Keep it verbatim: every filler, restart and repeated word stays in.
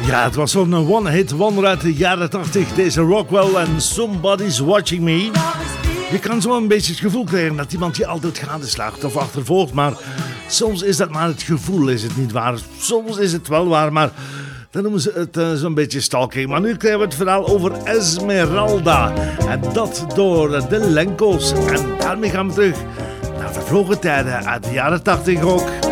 Ja, het was zo'n one-hit wonder uit de jaren tachtig. Deze Rockwell en Somebody's Watching Me. Je kan zo een beetje het gevoel krijgen dat iemand je altijd gadeslaagt of achtervolgt. Maar soms is dat maar het gevoel, is het niet waar. Soms is het wel waar, maar dan noemen ze het uh, zo'n beetje stalking. Maar nu krijgen we het verhaal over Esmeralda. En dat door de Lenko's. En daarmee gaan we terug naar vervlogen tijden uit de jaren tachtig ook.